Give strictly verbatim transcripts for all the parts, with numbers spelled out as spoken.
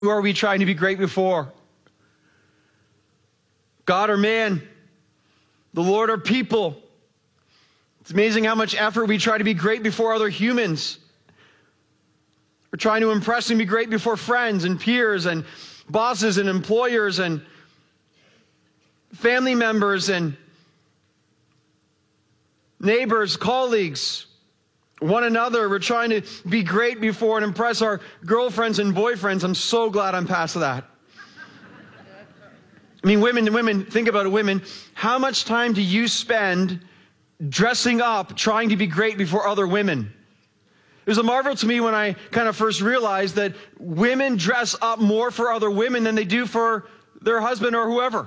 Who are we trying to be great before? God or man? The Lord or people? It's amazing how much effort we try to be great before other humans. We're trying to impress and be great before friends and peers and bosses and employers and family members and neighbors, colleagues, one another. We're trying to be great before and impress our girlfriends and boyfriends. I'm so glad I'm past that. I mean, women, women, think about it, women. How much time do you spend dressing up, trying to be great before other women? It was a marvel to me when I kind of first realized that women dress up more for other women than they do for their husband or whoever.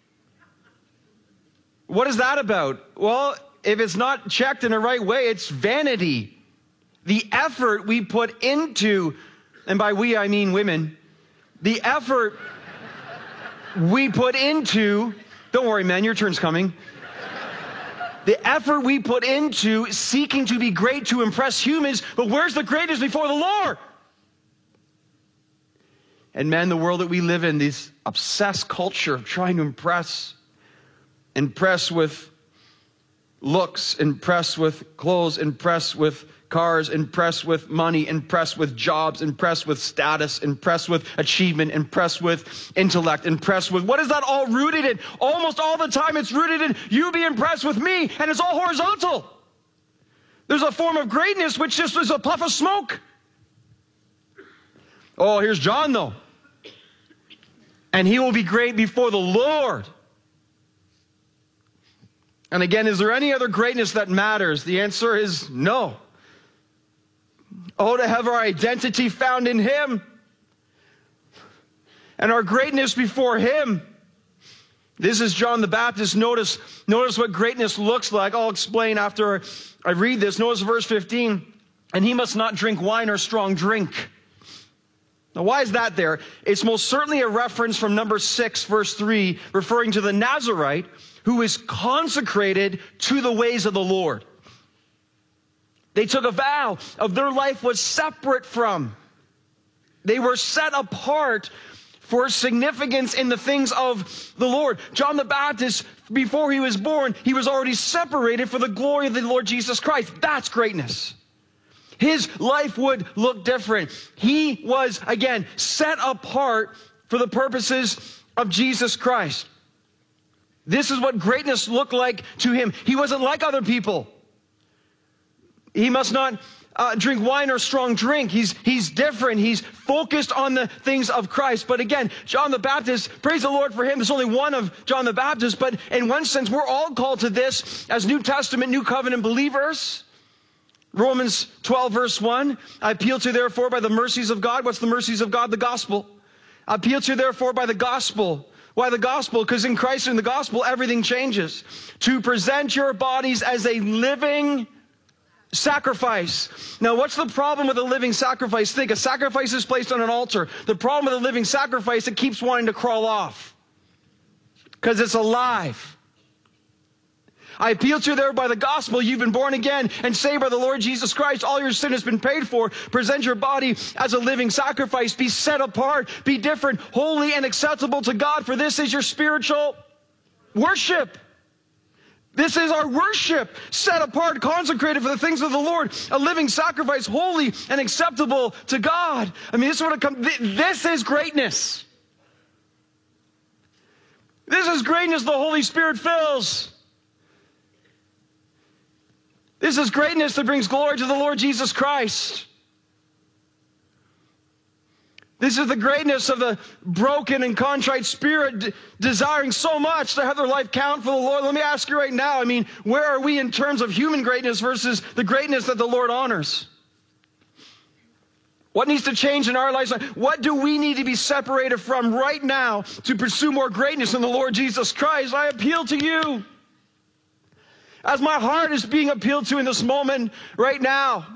What is that about? Well, if it's not checked in the right way, it's vanity. The effort we put into, and by we I mean women, the effort we put into, don't worry, man, your turn's coming. The effort we put into seeking to be great to impress humans, but where's the greatness before the Lord? And man, the world that we live in, this obsessed culture of trying to impress, impress with looks, impress with clothes, impress with cars, impress with money, impress with jobs, impress with status, impress with achievement, impress with intellect, impress with, what is that all rooted in? Almost all the time it's rooted in you be impressed with me, and it's all horizontal. There's a form of greatness which just is a puff of smoke. Oh, here's John though. And he will be great before the Lord. And again, is there any other greatness that matters? The answer is no. Oh, to have our identity found in Him and our greatness before Him. This is John the Baptist. Notice, notice what greatness looks like. I'll explain after I read this. Notice verse fifteen. And he must not drink wine or strong drink. Now, why is that there? It's most certainly a reference from number six, verse three, referring to the Nazarite who is consecrated to the ways of the Lord. They took a vow of their life was separate from. They were set apart for significance in the things of the Lord. John the Baptist, before he was born, he was already separated for the glory of the Lord Jesus Christ. That's greatness. His life would look different. He was, again, set apart for the purposes of Jesus Christ. This is what greatness looked like to him. He wasn't like other people. He must not uh, drink wine or strong drink. He's, he's different. He's focused on the things of Christ. But again, John the Baptist, praise the Lord for him. There's only one of John the Baptist. But in one sense, we're all called to this as New Testament, New Covenant believers. Romans twelve, verse one. I appeal to you, therefore, by the mercies of God. What's the mercies of God? The gospel. I appeal to you, therefore, by the gospel. Why the gospel? Because in Christ and the gospel, everything changes. To present your bodies as a living sacrifice. Now, what's the problem with a living sacrifice? Think, a sacrifice is placed on an altar. The problem with a living sacrifice, it keeps wanting to crawl off. Because it's alive. I appeal to you there by the gospel. You've been born again and saved by the Lord Jesus Christ. All your sin has been paid for. Present your body as a living sacrifice. Be set apart. Be different, holy and acceptable to God. For this is your spiritual worship. This is our worship. Set apart, consecrated for the things of the Lord. A living sacrifice, holy and acceptable to God. I mean, this is what it comes. This is greatness. This is greatness the Holy Spirit fills. This is greatness that brings glory to the Lord Jesus Christ. This is the greatness of the broken and contrite spirit d- desiring so much to have their life count for the Lord. Let me ask you right now, I mean, where are we in terms of human greatness versus the greatness that the Lord honors? What needs to change in our lives? What do we need to be separated from right now to pursue more greatness in the Lord Jesus Christ? I appeal to you. As my heart is being appealed to in this moment right now.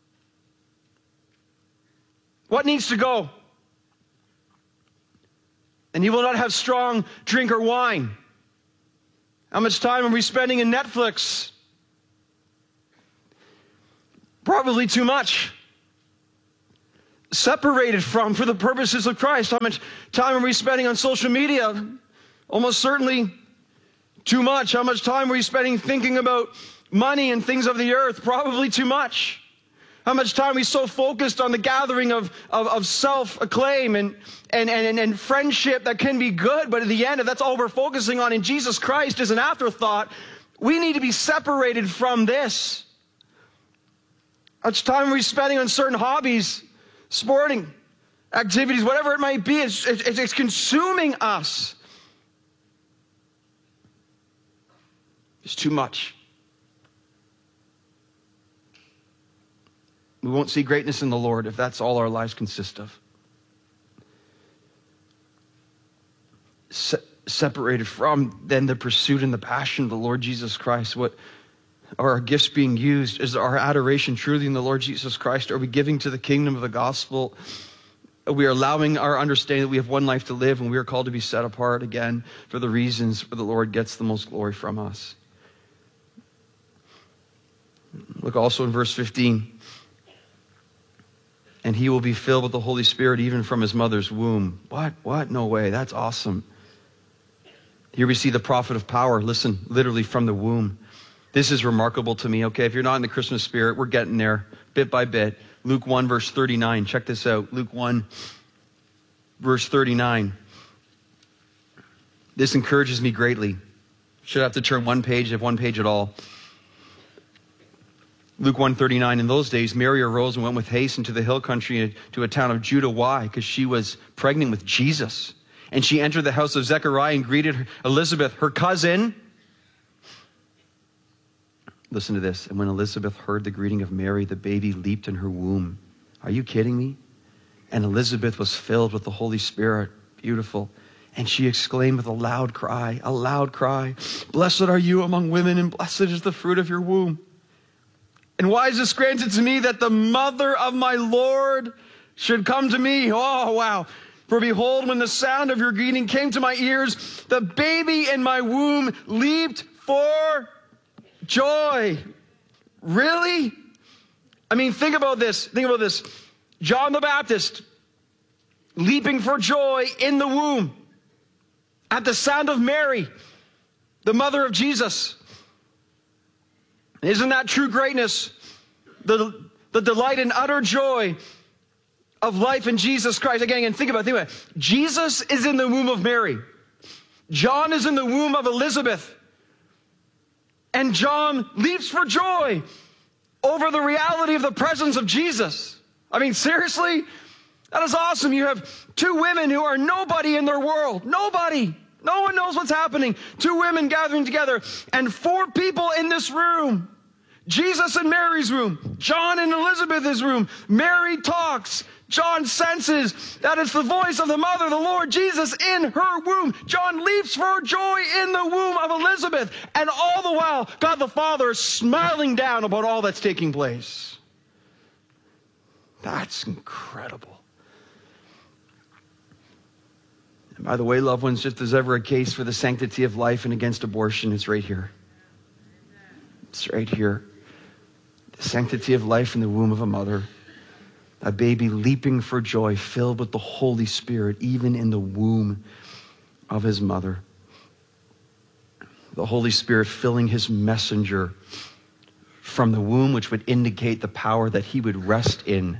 What needs to go? And you will not have strong drink or wine. How much time are we spending in Netflix? Probably too much. separated from for the purposes of Christ? How much time are we spending on social media? Almost certainly too much. How much time are we spending thinking about money and things of the earth? Probably too much. How much time are we so focused on the gathering of, of, of self-acclaim and, and, and, and friendship that can be good, but at the end, if that's all we're focusing on in Jesus Christ is an afterthought, we need to be separated from this. How much time are we spending on certain hobbies, sporting activities, whatever it might be? It's, it's, it's consuming us. It's too much. We won't see greatness in the Lord if that's all our lives consist of. Se- separated from then the pursuit and the passion of the Lord Jesus Christ. What are our gifts being used? Is our adoration truly in the Lord Jesus Christ? Are we giving to the kingdom of the gospel? Are we allowing our understanding that we have one life to live and we are called to be set apart again for the reasons where the Lord gets the most glory from us? Look also in verse fifteen. And he will be filled with the Holy Spirit even from his mother's womb. What? What? No way. That's awesome. Here we see the prophet of power. Listen, literally from the womb. This is remarkable to me. Okay, if you're not in the Christmas spirit, we're getting there bit by bit. Luke one, verse thirty-nine. Check this out. Luke one, verse thirty-nine. This encourages me greatly. Should have to turn one page, if one page at all. Luke one thirty-nine, in those days, Mary arose and went with haste into the hill country to a town of Judah. Why? Because she was pregnant with Jesus. And she entered the house of Zechariah and greeted Elizabeth, her cousin. Listen to this. And when Elizabeth heard the greeting of Mary, the baby leaped in her womb. Are you kidding me? And Elizabeth was filled with the Holy Spirit. Beautiful. And she exclaimed with a loud cry, a loud cry, blessed are you among women, and blessed is the fruit of your womb. And why is this granted to me that the mother of my Lord should come to me? Oh, wow. For behold, when the sound of your greeting came to my ears, the baby in my womb leaped for joy. Really? I mean, think about this. Think about this. John the Baptist leaping for joy in the womb at the sound of Mary, the mother of Jesus. Isn't that true greatness? The, the delight and utter joy of life in Jesus Christ. Again, and think about it, think about it. Jesus is in the womb of Mary. John is in the womb of Elizabeth. And John leaps for joy over the reality of the presence of Jesus. I mean, seriously? That is awesome. You have two women who are nobody in their world. Nobody. No one knows what's happening. Two women gathering together and four people in this room. Jesus in Mary's room. John in Elizabeth's room. Mary talks. John senses that it's the voice of the mother, the Lord Jesus, in her womb. John leaps for joy in the womb of Elizabeth. And all the while, God the Father is smiling down about all that's taking place. That's incredible. And by the way, loved ones, just as ever a case for the sanctity of life and against abortion, it's right here. It's right here. The sanctity of life in the womb of a mother. A baby leaping for joy, filled with the Holy Spirit, even in the womb of his mother. The Holy Spirit filling his messenger from the womb, which would indicate the power that he would rest in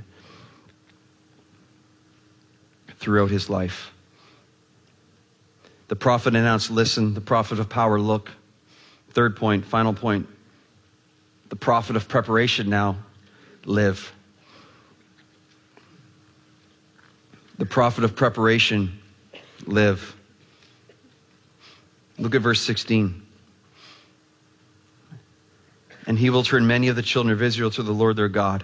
throughout his life. The prophet announced, listen. The prophet of power, look. Third point, final point. The prophet of preparation now, live. The prophet of preparation, live. Look at verse sixteen. And he will turn many of the children of Israel to the Lord their God.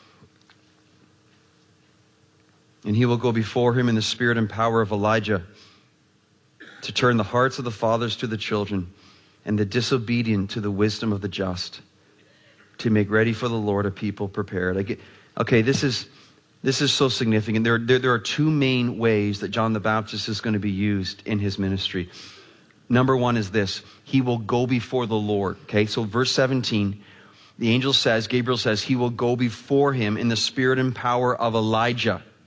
And he will go before him in the spirit and power of Elijah, to turn the hearts of the fathers to the children, and the disobedient to the wisdom of the just, to make ready for the Lord a people prepared. I get, okay, this is this is so significant. There, there, there are two main ways that John the Baptist is going to be used in his ministry. Number one is this: he will go before the Lord. Okay, so verse seventeen, the angel says, Gabriel says, he will go before him in the spirit and power of Elijah.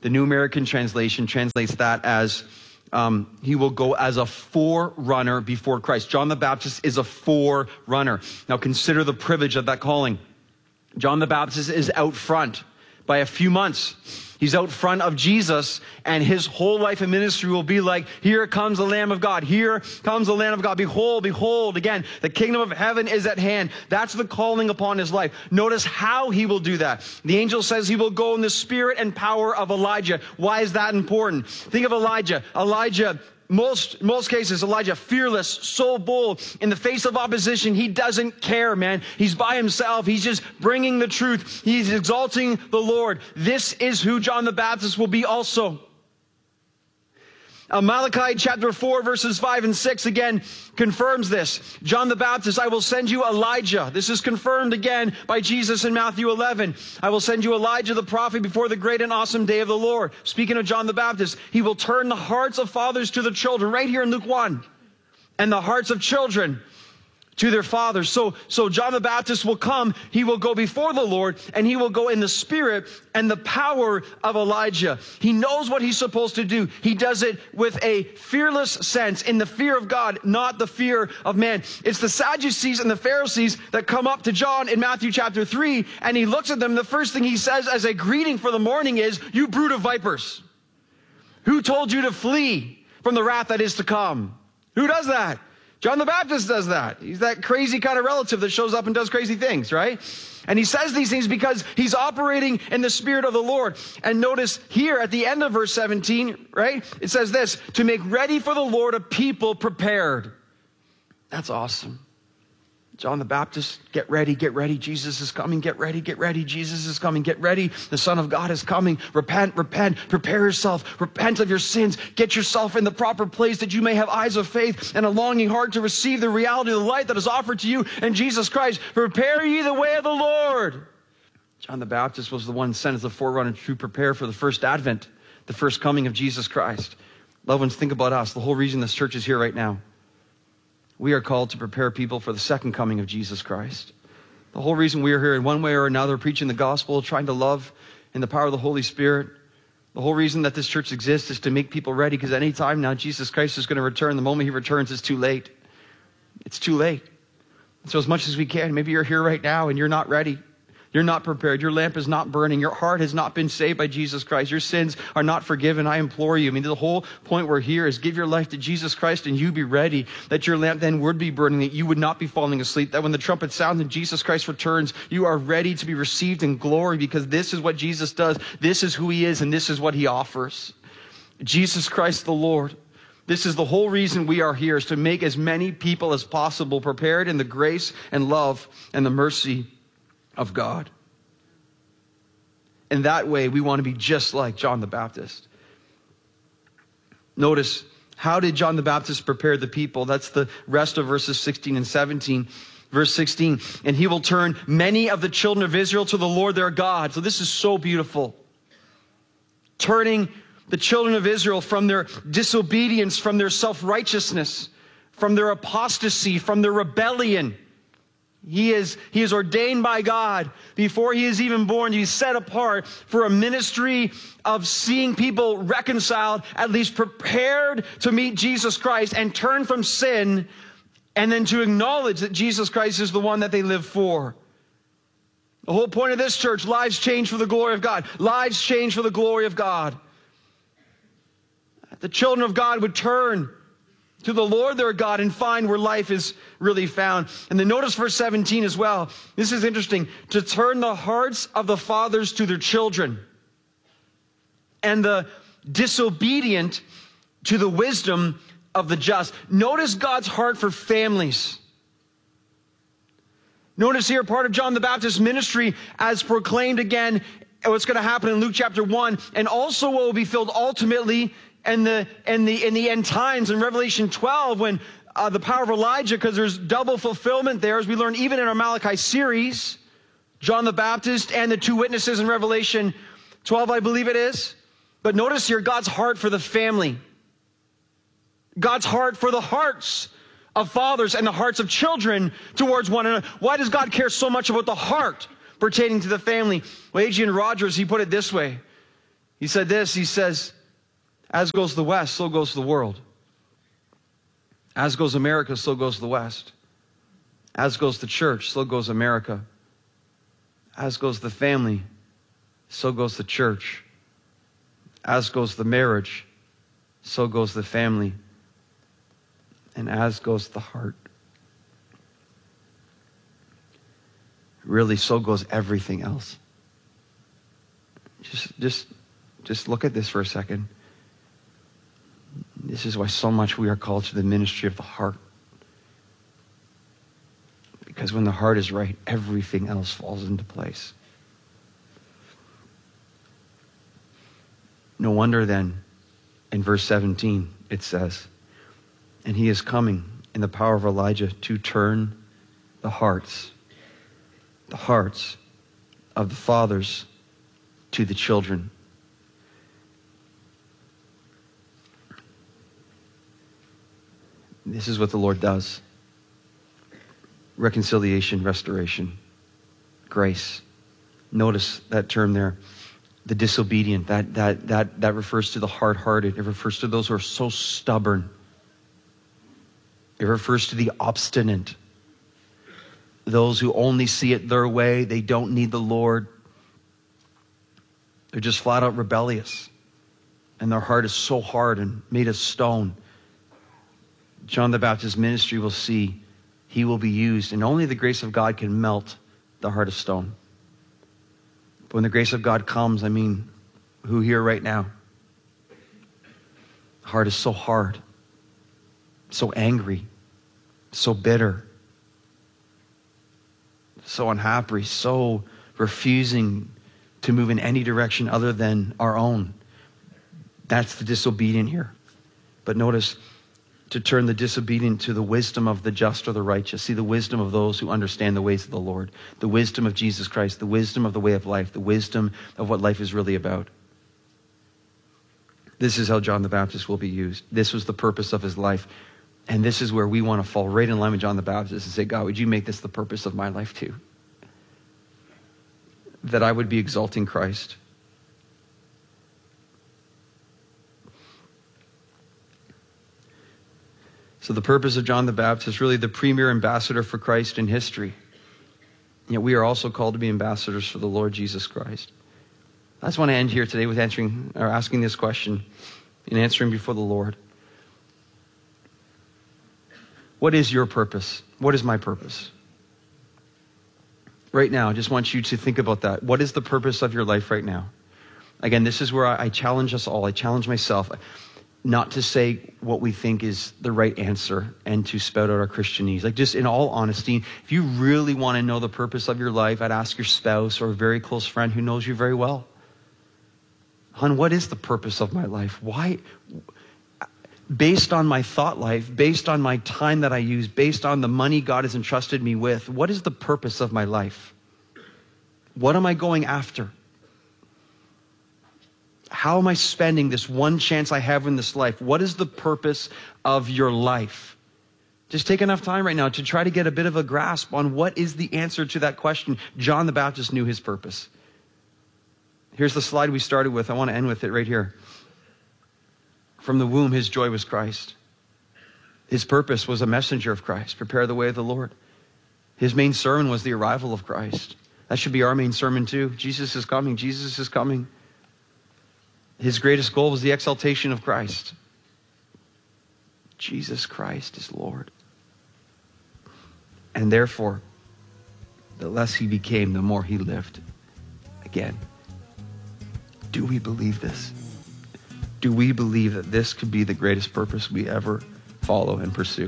The New American Translation translates that as um, he will go as a forerunner before Christ. John the Baptist is a forerunner. Now consider the privilege of that calling. John the Baptist is out front by a few months. He's out front of Jesus, and his whole life and ministry will be like, here comes the Lamb of God. Here comes the Lamb of God. Behold, behold, again, the kingdom of heaven is at hand. That's the calling upon his life. Notice how he will do that. The angel says he will go in the spirit and power of Elijah. Why is that important? Think of Elijah. Elijah, most, most cases, Elijah, fearless, so bold. In the face of opposition, he doesn't care, man. He's by himself. He's just bringing the truth. He's exalting the Lord. This is who John the Baptist will be also. Uh, Malachi chapter four, verses five and six again confirms this. John the Baptist, I will send you Elijah. This is confirmed again by Jesus in Matthew eleven. I will send you Elijah the prophet before the great and awesome day of the Lord. Speaking of John the Baptist, he will turn the hearts of fathers to the children, right here in Luke one, and the hearts of children to their fathers. So, so John the Baptist will come, he will go before the Lord, and he will go in the spirit and the power of Elijah. He knows what he's supposed to do. He does it with a fearless sense, in the fear of God, not the fear of man. It's the Sadducees and the Pharisees that come up to John in Matthew chapter three, and he looks at them. The first thing he says as a greeting for the morning is, you brood of vipers. Who told you to flee from the wrath that is to come? Who does that? John the Baptist does that. He's that crazy kind of relative that shows up and does crazy things, right? And he says these things because he's operating in the Spirit of the Lord. And notice here at the end of verse seventeen, right? It says this, to make ready for the Lord a people prepared. That's awesome. John the Baptist, get ready, get ready. Jesus is coming. Get ready, get ready. Jesus is coming. Get ready. The Son of God is coming. Repent, repent. Prepare yourself. Repent of your sins. Get yourself in the proper place that you may have eyes of faith and a longing heart to receive the reality of the light that is offered to you in Jesus Christ. Prepare ye the way of the Lord. John the Baptist was the one sent as the forerunner to prepare for the first advent, the first coming of Jesus Christ. Loved ones, think about us. The whole reason this church is here right now. We are called to prepare people for the second coming of Jesus Christ. The whole reason we are here in one way or another, preaching the gospel, trying to love in the power of the Holy Spirit. The whole reason that this church exists is to make people ready, because any time now Jesus Christ is going to return. The moment he returns, it's too late. It's too late. So as much as we can, maybe you're here right now and you're not ready. You're not prepared. Your lamp is not burning. Your heart has not been saved by Jesus Christ. Your sins are not forgiven. I implore you. I mean, the whole point we're here is give your life to Jesus Christ and you be ready, that your lamp then would be burning, that you would not be falling asleep, that when the trumpet sounds and Jesus Christ returns, you are ready to be received in glory, because this is what Jesus does. This is who he is, and this is what he offers. Jesus Christ the Lord. This is the whole reason we are here, is to make as many people as possible prepared in the grace and love and the mercy of God. In that way, we want to be just like John the Baptist. Notice, how did John the Baptist prepare the people? That's the rest of verses sixteen and seventeen. Verse sixteen, and he will turn many of the children of Israel to the Lord their God. So this is so beautiful. Turning the children of Israel from their disobedience, from their self-righteousness, from their apostasy, from their rebellion. He is, he is ordained by God before he is even born. He's set apart for a ministry of seeing people reconciled, at least prepared to meet Jesus Christ and turn from sin, and then to acknowledge that Jesus Christ is the one that they live for. The whole point of this church, lives changed for the glory of God. Lives changed for the glory of God. The children of God would turn to the Lord their God and find where life is really found. And then notice verse seventeen as well. This is interesting. To turn the hearts of the fathers to their children, and the disobedient to the wisdom of the just. Notice God's heart for families. Notice here part of John the Baptist's ministry as proclaimed again, what's going to happen in Luke chapter one, and also what will be filled ultimately in the, in the, in the end times in Revelation twelve, when uh, the power of Elijah, because there's double fulfillment there, as we learn even in our Malachi series, John the Baptist and the two witnesses in Revelation twelve, I believe it is. But notice here God's heart for the family. God's heart for the hearts of fathers and the hearts of children towards one another. Why does God care so much about the heart pertaining to the family? Well, Adrian Rogers, he put it this way. He said this, he says, as goes the West, so goes the world. As goes America, so goes the West. As goes the church, so goes America. As goes the family, so goes the church. As goes the marriage, so goes the family. And as goes the heart. Really, so goes everything else. Just, just, just look at this for a second. This is why so much we are called to the ministry of the heart. Because when the heart is right, everything else falls into place. No wonder then, in verse seventeen, it says, and he is coming in the power of Elijah to turn the hearts, the hearts of the fathers to the children. This is what the Lord does. Reconciliation, restoration, grace. Notice that term there, the disobedient. That, that, that, that refers to the hard-hearted. It refers to those who are so stubborn. It refers to the obstinate. Those who only see it their way. They don't need the Lord. They're just flat out rebellious. And their heart is so hard and made of stone. John the Baptist's ministry will see he will be used, and only the grace of God can melt the heart of stone. But when the grace of God comes, I mean, who here right now? The heart is so hard, so angry, so bitter, so unhappy, so refusing to move in any direction other than our own. That's the disobedient here. But notice, to turn the disobedient to the wisdom of the just or the righteous. See, the wisdom of those who understand the ways of the Lord. The wisdom of Jesus Christ. The wisdom of the way of life. The wisdom of what life is really about. This is how John the Baptist will be used. This was the purpose of his life. And this is where we want to fall right in line with John the Baptist and say, God, would you make this the purpose of my life too? That I would be exalting Christ. So the purpose of John the Baptist is really the premier ambassador for Christ in history. Yet we are also called to be ambassadors for the Lord Jesus Christ. I just want to end here today with answering or asking this question and answering before the Lord. What is your purpose? What is my purpose? Right now, I just want you to think about that. What is the purpose of your life right now? Again, this is where I challenge us all. I challenge myself. Not to say what we think is the right answer and to spout out our Christianese. Like, just in all honesty, if you really want to know the purpose of your life, I'd ask your spouse or a very close friend who knows you very well. Hon, what is the purpose of my life? Why? Based on my thought life, based on my time that I use, based on the money God has entrusted me with, what is the purpose of my life? What am I going after? How am I spending this one chance I have in this life? What is the purpose of your life? Just take enough time right now to try to get a bit of a grasp on what is the answer to that question. John the Baptist knew his purpose. Here's the slide we started with. I want to end with it right here. From the womb, his joy was Christ. His purpose was a messenger of Christ. Prepare the way of the Lord. His main sermon was the arrival of Christ. That should be our main sermon too. Jesus is coming. Jesus is coming. His greatest goal was the exaltation of Christ. Jesus Christ is Lord. And therefore, the less he became, the more he lived. Again, do we believe this? Do we believe that this could be the greatest purpose we ever follow and pursue?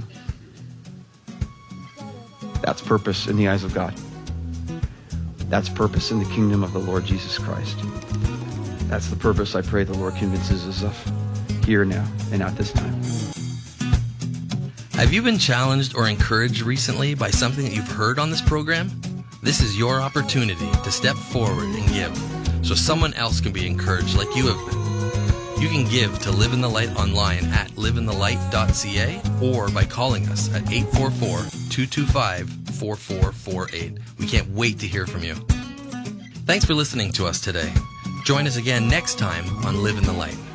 That's purpose in the eyes of God. That's purpose in the kingdom of the Lord Jesus Christ. That's the purpose I pray the Lord convinces us of here now and at this time. Have you been challenged or encouraged recently by something that you've heard on this program? This is your opportunity to step forward and give so someone else can be encouraged like you have been. You can give to Live in the Light online at live in the light dot c a or by calling us at eight four four, two two five, four four four eight. We can't wait to hear from you. Thanks for listening to us today. Join us again next time on Live in the Light.